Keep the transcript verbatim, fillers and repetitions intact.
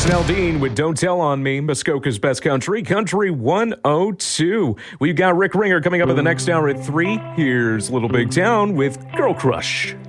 It's Naldine with Don't Tell on Me, Muskoka's Best Country, Country one oh two. We've got Rick Ringer coming up in the next hour at three. Here's Little Big Town with Girl Crush.